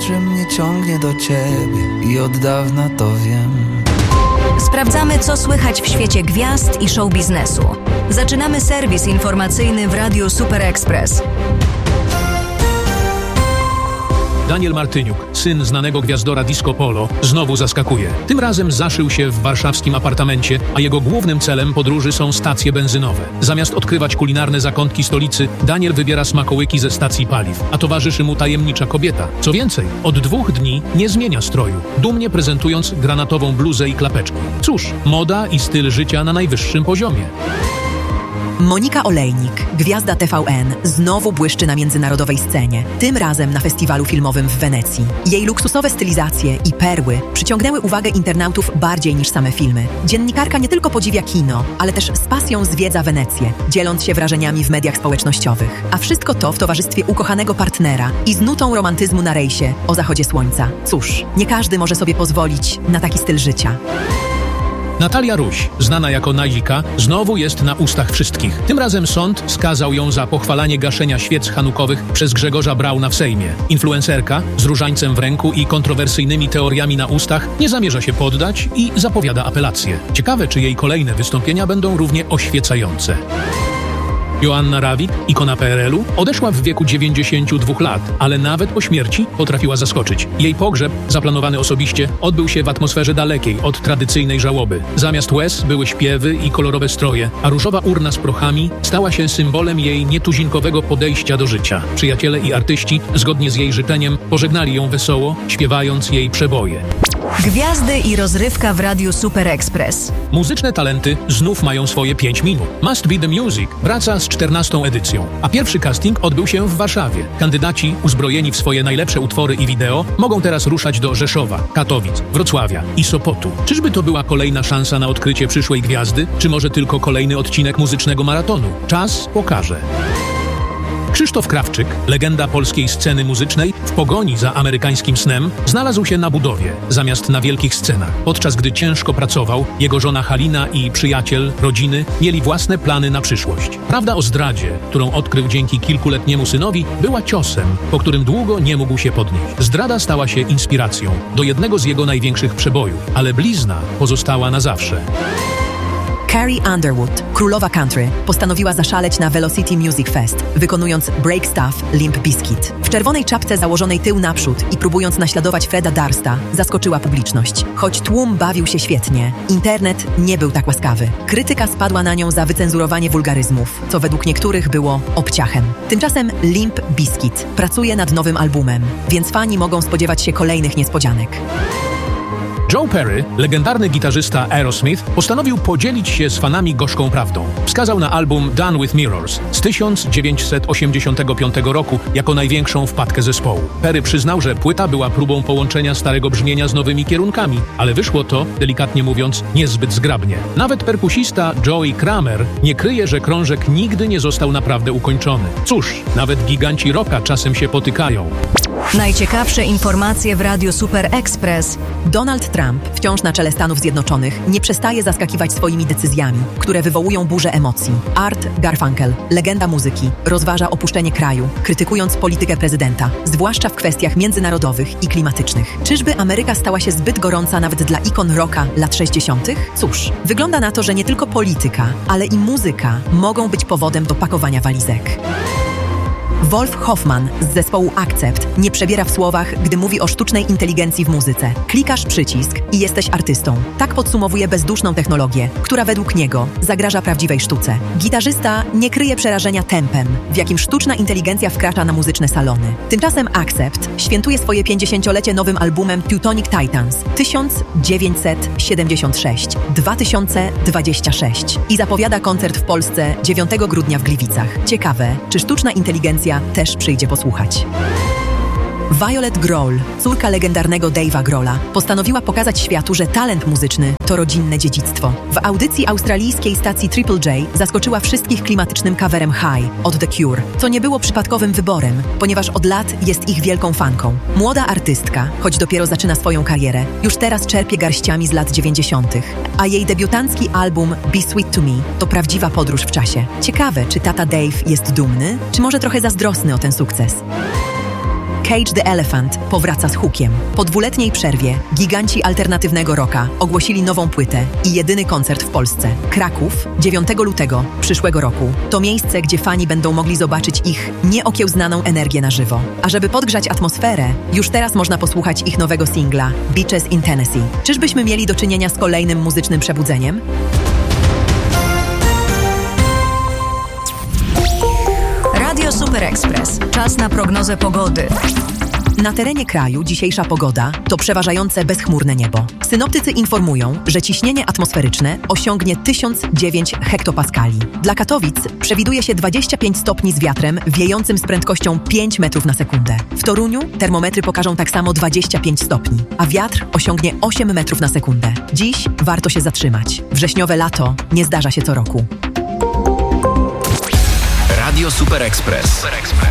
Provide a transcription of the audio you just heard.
zawsze mnie ciągnie do ciebie i od dawna to wiem. Sprawdzamy, co słychać w świecie gwiazd i show biznesu. Zaczynamy serwis informacyjny w Radiu Super Express. Daniel Martyniuk, syn znanego gwiazdora Disco Polo, znowu zaskakuje. Tym razem zaszył się w warszawskim apartamencie, a jego głównym celem podróży są stacje benzynowe. Zamiast odkrywać kulinarne zakątki stolicy, Daniel wybiera smakołyki ze stacji paliw, a towarzyszy mu tajemnicza kobieta. Co więcej, od 2 dni nie zmienia stroju, dumnie prezentując granatową bluzę i klapeczki. Cóż, moda i styl życia na najwyższym poziomie. Monika Olejnik, gwiazda TVN, znowu błyszczy na międzynarodowej scenie, tym razem na festiwalu filmowym w Wenecji. Jej luksusowe stylizacje i perły przyciągnęły uwagę internautów bardziej niż same filmy. Dziennikarka nie tylko podziwia kino, ale też z pasją zwiedza Wenecję, dzieląc się wrażeniami w mediach społecznościowych. A wszystko to w towarzystwie ukochanego partnera i z nutą romantyzmu na rejsie o zachodzie słońca. Cóż, nie każdy może sobie pozwolić na taki styl życia. Natalia Ruś, znana jako Nazika, znowu jest na ustach wszystkich. Tym razem sąd skazał ją za pochwalanie gaszenia świec chanukowych przez Grzegorza Brauna w Sejmie. Influencerka z różańcem w ręku i kontrowersyjnymi teoriami na ustach nie zamierza się poddać i zapowiada apelację. Ciekawe, czy jej kolejne wystąpienia będą równie oświecające. Joanna Rawik, ikona PRL-u, odeszła w wieku 92 lat, ale nawet po śmierci potrafiła zaskoczyć. Jej pogrzeb, zaplanowany osobiście, odbył się w atmosferze dalekiej od tradycyjnej żałoby. Zamiast łez były śpiewy i kolorowe stroje, a różowa urna z prochami stała się symbolem jej nietuzinkowego podejścia do życia. Przyjaciele i artyści, zgodnie z jej życzeniem, pożegnali ją wesoło, śpiewając jej przeboje. Gwiazdy i rozrywka w Radiu Super Express. Muzyczne talenty znów mają swoje 5 minut. Must Be The Music wraca z 14. edycją, a pierwszy casting odbył się w Warszawie. Kandydaci, uzbrojeni w swoje najlepsze utwory i wideo, mogą teraz ruszać do Rzeszowa, Katowic, Wrocławia i Sopotu. Czyżby to była kolejna szansa na odkrycie przyszłej gwiazdy, czy może tylko kolejny odcinek muzycznego maratonu? Czas pokaże. Krzysztof Krawczyk, legenda polskiej sceny muzycznej, w pogoni za amerykańskim snem, znalazł się na budowie, zamiast na wielkich scenach. Podczas gdy ciężko pracował, jego żona Halina i przyjaciel, rodziny, mieli własne plany na przyszłość. Prawda o zdradzie, którą odkrył dzięki kilkuletniemu synowi, była ciosem, po którym długo nie mógł się podnieść. Zdrada stała się inspiracją do jednego z jego największych przebojów, ale blizna pozostała na zawsze. Carrie Underwood, królowa country, postanowiła zaszaleć na Velocity Music Fest, wykonując Break Stuff Limp Bizkit. W czerwonej czapce założonej tył naprzód i próbując naśladować Freda Dursta, zaskoczyła publiczność. Choć tłum bawił się świetnie, internet nie był tak łaskawy. Krytyka spadła na nią za wycenzurowanie wulgaryzmów, co według niektórych było obciachem. Tymczasem Limp Bizkit pracuje nad nowym albumem, więc fani mogą spodziewać się kolejnych niespodzianek. Joe Perry, legendarny gitarzysta Aerosmith, postanowił podzielić się z fanami gorzką prawdą. Wskazał na album Done with Mirrors z 1985 roku jako największą wpadkę zespołu. Perry przyznał, że płyta była próbą połączenia starego brzmienia z nowymi kierunkami, ale wyszło to, delikatnie mówiąc, niezbyt zgrabnie. Nawet perkusista Joey Kramer nie kryje, że krążek nigdy nie został naprawdę ukończony. Cóż, nawet giganci rocka czasem się potykają. Najciekawsze informacje w Radiu Super Express. Donald Trump, wciąż na czele Stanów Zjednoczonych, nie przestaje zaskakiwać swoimi decyzjami, które wywołują burzę emocji. Art Garfunkel, legenda muzyki, rozważa opuszczenie kraju, krytykując politykę prezydenta, zwłaszcza w kwestiach międzynarodowych i klimatycznych. Czyżby Ameryka stała się zbyt gorąca nawet dla ikon rocka lat 60.? Cóż, wygląda na to, że nie tylko polityka, ale i muzyka mogą być powodem do pakowania walizek. Wolf Hoffman z zespołu Accept nie przebiera w słowach, gdy mówi o sztucznej inteligencji w muzyce. Klikasz przycisk i jesteś artystą. Tak podsumowuje bezduszną technologię, która według niego zagraża prawdziwej sztuce. Gitarzysta nie kryje przerażenia tempem, w jakim sztuczna inteligencja wkracza na muzyczne salony. Tymczasem Accept świętuje swoje 50-lecie nowym albumem Teutonic Titans 1976-2026 i zapowiada koncert w Polsce 9 grudnia w Gliwicach. Ciekawe, czy sztuczna inteligencja też przyjdzie posłuchać. Violet Grohl, córka legendarnego Dave'a Grohla, postanowiła pokazać światu, że talent muzyczny to rodzinne dziedzictwo. W audycji australijskiej stacji Triple J zaskoczyła wszystkich klimatycznym coverem High od The Cure, co nie było przypadkowym wyborem, ponieważ od lat jest ich wielką fanką. Młoda artystka, choć dopiero zaczyna swoją karierę, już teraz czerpie garściami z lat 90., a jej debiutancki album Be Sweet to Me to prawdziwa podróż w czasie. Ciekawe, czy tata Dave jest dumny, czy może trochę zazdrosny o ten sukces. Cage the Elephant powraca z hukiem. Po 2-letniej przerwie giganci alternatywnego rocka ogłosili nową płytę i jedyny koncert w Polsce. Kraków, 9 lutego przyszłego roku. To miejsce, gdzie fani będą mogli zobaczyć ich nieokiełznaną energię na żywo. A żeby podgrzać atmosferę, już teraz można posłuchać ich nowego singla Beaches in Tennessee. Czyżbyśmy mieli do czynienia z kolejnym muzycznym przebudzeniem? Radio Super Express. Czas na prognozę pogody. Na terenie kraju dzisiejsza pogoda to przeważające bezchmurne niebo. Synoptycy informują, że ciśnienie atmosferyczne osiągnie 1009 hektopaskali. Dla Katowic przewiduje się 25 stopni z wiatrem wiejącym z prędkością 5 metrów na sekundę. W Toruniu termometry pokażą tak samo 25 stopni, a wiatr osiągnie 8 metrów na sekundę. Dziś warto się zatrzymać. Wrześniowe lato nie zdarza się co roku. Radio Super Express.